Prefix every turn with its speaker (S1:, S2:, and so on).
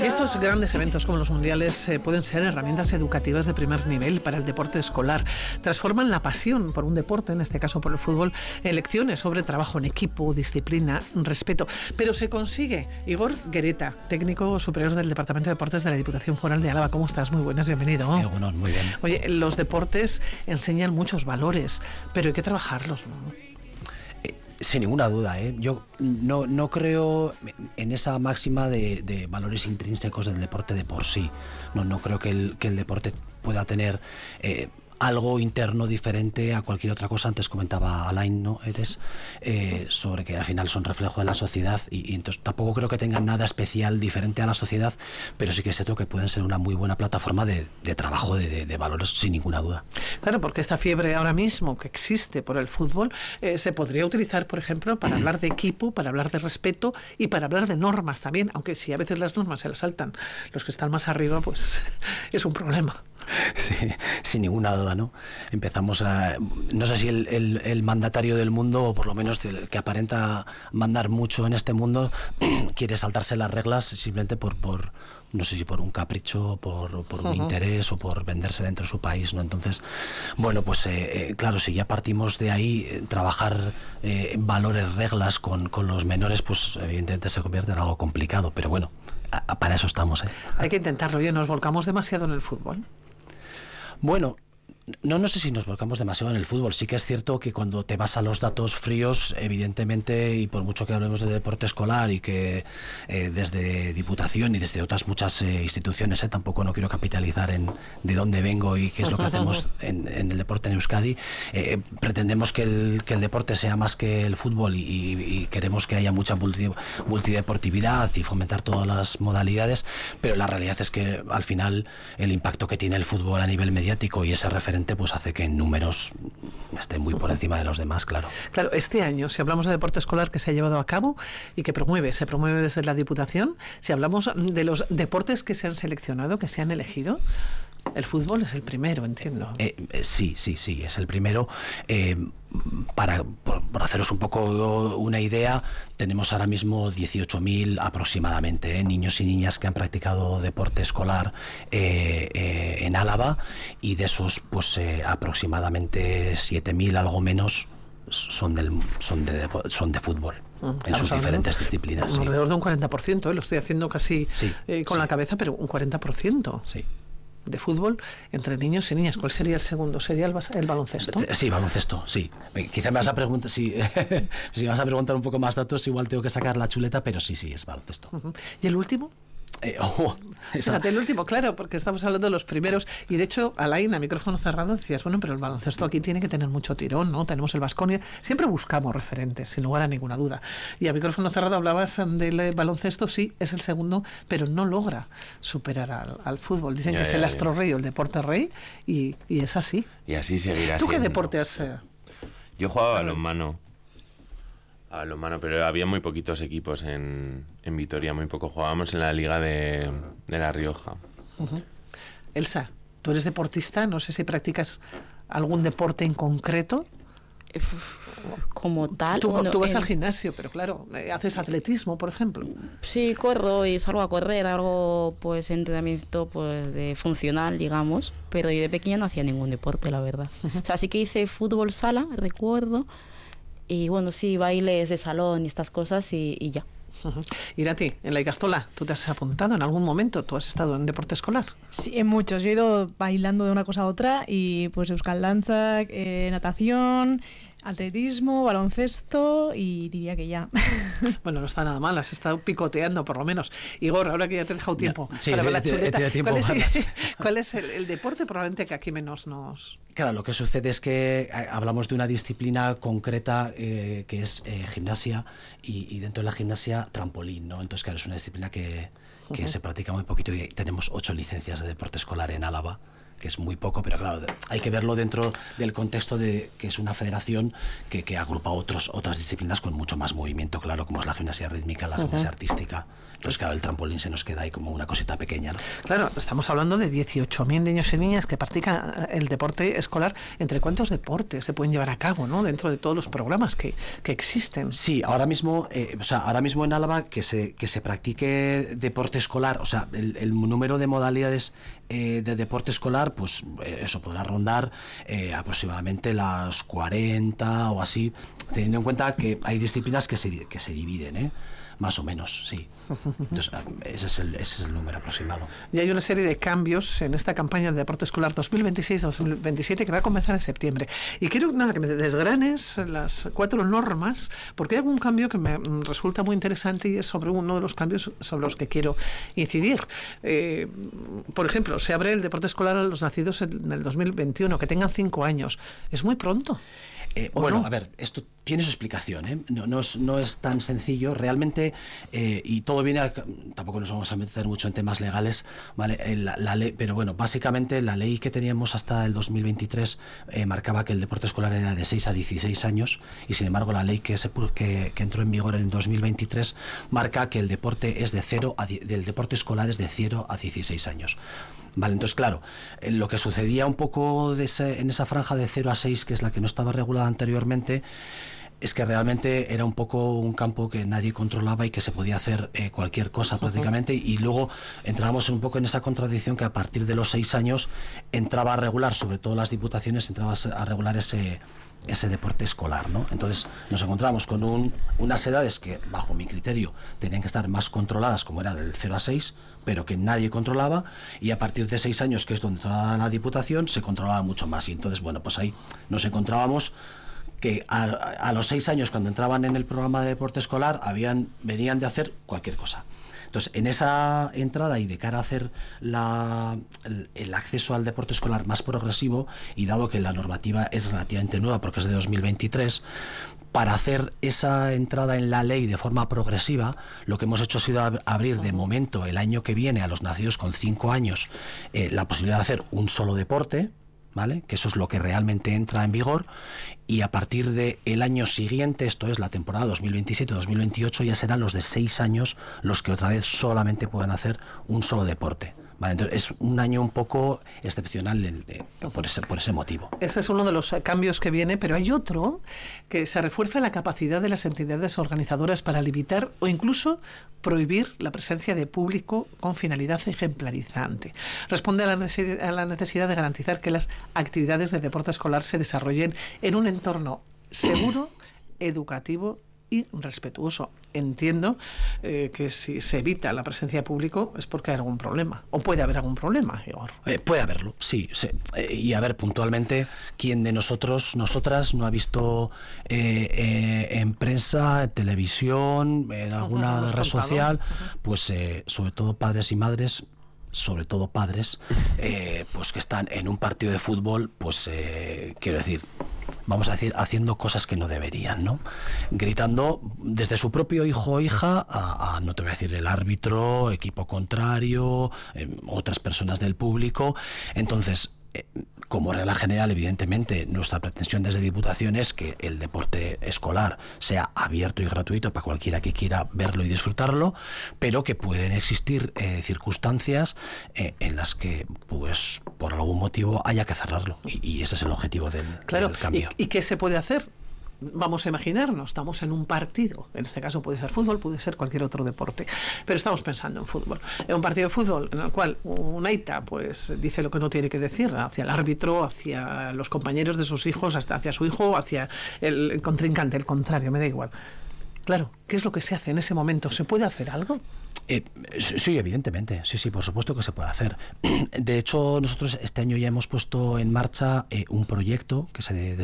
S1: Estos grandes eventos como los mundiales pueden ser herramientas educativas de primer nivel para el deporte escolar. Transforman la pasión por un deporte, en este caso por el fútbol, en lecciones sobre trabajo en equipo, disciplina, respeto. Pero se consigue. Igor Guereta, técnico superior del Departamento de Deportes de la Diputación Foral de Álava. ¿Cómo estás? Muy buenas, bienvenido.
S2: Bueno, muy bien.
S1: Oye, los deportes enseñan muchos valores, pero hay que trabajarlos, ¿no?
S2: Sin ninguna duda, yo no creo en esa máxima de valores intrínsecos del deporte de por sí. No creo que el deporte pueda tener algo interno diferente a cualquier otra cosa. Antes comentaba Alain, ¿no? Sobre que al final son reflejo de la sociedad y entonces tampoco creo que tengan nada especial diferente a la sociedad, pero sí que es cierto que pueden ser una muy buena plataforma de trabajo de valores, sin ninguna duda.
S1: Claro, porque esta fiebre ahora mismo que existe por el fútbol se podría utilizar, por ejemplo, para hablar de equipo, para hablar de respeto y para hablar de normas también, aunque si a veces las normas se las saltan los que están más arriba, pues es un problema.
S2: Sí, sin ninguna duda, ¿no? Empezamos no sé si el mandatario del mundo, o por lo menos el que aparenta mandar mucho en este mundo, quiere saltarse las reglas simplemente por no sé si por un capricho, por un interés o por venderse dentro de su país, ¿no? Entonces, bueno, pues claro, si ya partimos de ahí, trabajar valores, reglas con los menores, pues evidentemente se convierte en algo complicado, pero bueno, para eso estamos,
S1: Hay que intentarlo. Oye, ¿nos volcamos demasiado en el fútbol?
S2: Bueno, no sé si nos volcamos demasiado en el fútbol. Sí que es cierto que cuando te vas a los datos fríos, evidentemente, y por mucho que hablemos de deporte escolar y que desde Diputación y desde otras muchas instituciones, tampoco no quiero capitalizar en de dónde vengo y qué es lo que hacemos en el deporte en Euskadi, pretendemos que el deporte sea más que el fútbol y queremos que haya mucha multideportividad y fomentar todas las modalidades, pero la realidad es que al final el impacto que tiene el fútbol a nivel mediático y ese referente pues hace que en números esté muy por encima de los demás, claro.
S1: Claro, este año, si hablamos de deporte escolar que se ha llevado a cabo y que se promueve desde la Diputación, si hablamos de los deportes que se han seleccionado, que se han elegido, el fútbol es el primero, entiendo.
S2: Sí, es el primero. Por haceros un poco una idea, tenemos ahora mismo 18.000 aproximadamente niños y niñas que han practicado deporte escolar en Álava, y de esos pues aproximadamente 7.000, algo menos, son de fútbol. En sus diferentes disciplinas.
S1: Alrededor de un 40%, lo estoy haciendo casi con la cabeza, pero un 40%.
S2: Sí.
S1: De fútbol entre niños y niñas. ¿Cuál sería el segundo? ¿Sería el baloncesto?
S2: Sí, baloncesto, sí. Quizá me vas a preguntar, si me vas a preguntar un poco más datos, igual tengo que sacar la chuleta, pero sí, es baloncesto.
S1: ¿Y el último? Fíjate, el último, claro, porque estamos hablando de los primeros, y de hecho, Alain, a micrófono cerrado, decías, bueno, pero el baloncesto aquí tiene que tener mucho tirón, ¿no? Tenemos el Baskonia, siempre buscamos referentes, sin lugar a ninguna duda. Y a micrófono cerrado hablabas del baloncesto, sí, es el segundo, pero no logra superar al fútbol. Dicen que es el astro rey o el deporte rey, y es así.
S3: Y así seguirá
S1: siendo. ¿Tú qué deporte has...?
S3: Yo jugaba balonmano, pero había muy poquitos equipos en Vitoria, muy poco. Jugábamos en la Liga de La Rioja.
S1: Elsa, tú eres deportista, no sé si practicas algún deporte en concreto.
S4: Como tal.
S1: Tú vas al gimnasio, pero claro, ¿haces atletismo, por ejemplo?
S4: Sí, corro y salgo a correr, algo pues entrenamiento pues de funcional, digamos, pero yo de pequeña no hacía ningún deporte, la verdad. O sea, sí que hice fútbol sala, recuerdo, y bueno, sí, bailes de salón y estas cosas y ya.
S1: Irati, en la Ikastola, ¿tú te has apuntado en algún momento? ¿Tú has estado en deporte escolar?
S5: Sí, en muchos. Yo he ido bailando de una cosa a otra y pues euskal danza, natación, atletismo, baloncesto y diría que ya. Bueno,
S1: no está nada mal, has estado picoteando por lo menos. Igor, ahora que ya te he dejado tiempo para ver la chuleta, ¿cuál es el deporte probablemente que aquí menos nos...?
S2: Claro, lo que sucede es que hablamos de una disciplina concreta que es gimnasia y dentro de la gimnasia trampolín, ¿no? Entonces, claro, es una disciplina que se practica muy poquito y tenemos 8 licencias de deporte escolar en Álava, que es muy poco, pero claro, hay que verlo dentro del contexto de que es una federación que agrupa otras disciplinas con mucho más movimiento, claro, como es la gimnasia rítmica, la gimnasia artística. Entonces, claro, el trampolín se nos queda ahí como una cosita pequeña, ¿no?
S1: Claro, estamos hablando de 18.000 niños y niñas que practican el deporte escolar. ¿Entre cuántos deportes se pueden llevar a cabo, ¿no?, dentro de todos los programas que existen?
S2: Sí, ahora mismo en Álava que se practique deporte escolar, o sea, el número de modalidades de deporte escolar, pues eso podrá rondar aproximadamente las 40 o así, teniendo en cuenta que hay disciplinas que se dividen, más o menos, sí. Entonces, ese es el número aproximado.
S1: Y hay una serie de cambios en esta campaña de deporte escolar 2026-2027 que va a comenzar en septiembre. Y quiero que me desgranes las 4 normas, porque hay algún cambio que me resulta muy interesante y es sobre uno de los cambios sobre los que quiero incidir. Por ejemplo, se abre el deporte escolar a los nacidos en el 2021, que tengan 5 años. ¿Es muy pronto?
S2: Bueno,
S1: no?
S2: A ver, esto tiene su explicación, no es tan sencillo realmente, y todo viene tampoco nos vamos a meter mucho en temas legales, ¿vale? La ley, pero bueno, básicamente la ley que teníamos hasta el 2023 marcaba que el deporte escolar era de 6 a 16 años, y sin embargo la ley que entró en vigor en el 2023 marca que el deporte es del deporte escolar es de 0 a 16 años. Vale, entonces claro, lo que sucedía un poco en esa franja de 0 a 6, que es la que no estaba regulada anteriormente, es que realmente era un poco un campo que nadie controlaba y que se podía hacer cualquier cosa prácticamente, y luego entrábamos un poco en esa contradicción que a partir de los 6 años entraba a regular, sobre todo las diputaciones, entraba a regular ese deporte escolar, ¿no? Entonces nos encontramos con unas edades que, bajo mi criterio, tenían que estar más controladas, como era del 0 a 6, pero que nadie controlaba, y a partir de 6 años, que es donde entraba la diputación, se controlaba mucho más. Y entonces, bueno, pues ahí nos encontrábamos que a los 6 años, cuando entraban en el programa de deporte escolar, venían de hacer cualquier cosa. Entonces, en esa entrada y de cara a hacer el acceso al deporte escolar más progresivo, y dado que la normativa es relativamente nueva porque es de 2023, para hacer esa entrada en la ley de forma progresiva, lo que hemos hecho ha sido abrir de momento el año que viene a los nacidos con 5 años la posibilidad de hacer un solo deporte, ¿vale? Que eso es lo que realmente entra en vigor, y a partir del año siguiente, esto es la temporada 2027-2028, ya serán los de 6 años los que otra vez solamente puedan hacer un solo deporte. Vale, entonces es un año un poco excepcional por ese motivo.
S1: Este es uno de los cambios que viene, pero hay otro que se refuerza la capacidad de las entidades organizadoras para limitar o incluso prohibir la presencia de público con finalidad ejemplarizante. Responde a la necesidad de garantizar que las actividades de deporte escolar se desarrollen en un entorno seguro, educativo y respetuoso. Entiendo que si se evita la presencia de público es porque hay algún problema, o puede haber algún problema, Igor.
S2: Puede haberlo, sí. Y a ver, puntualmente, ¿quién de nosotras no ha visto en prensa, en televisión, en alguna red social, pues sobre todo padres y madres, sobre todo padres, pues que están en un partido de fútbol, pues quiero decir, vamos a decir, haciendo cosas que no deberían, ¿no? Gritando desde su propio hijo o hija a no te voy a decir el árbitro, equipo contrario, otras personas del público. Entonces, como regla general, evidentemente, nuestra pretensión desde Diputación es que el deporte escolar sea abierto y gratuito para cualquiera que quiera verlo y disfrutarlo, pero que pueden existir circunstancias en las que, pues, por algún motivo haya que cerrarlo. Y ese es el objetivo del cambio.
S1: ¿Y qué se puede hacer? Vamos a imaginarnos, estamos en un partido, en este caso puede ser fútbol, puede ser cualquier otro deporte, pero estamos pensando en fútbol. En un partido de fútbol en el cual un aita pues dice lo que no tiene que decir hacia el árbitro, hacia los compañeros de sus hijos, hasta hacia su hijo, hacia el contrincante, el contrario, me da igual. Claro, ¿qué es lo que se hace en ese momento? ¿Se puede hacer algo?
S2: Sí, evidentemente, sí, por supuesto que se puede hacer. De hecho, nosotros este año ya hemos puesto en marcha un proyecto que se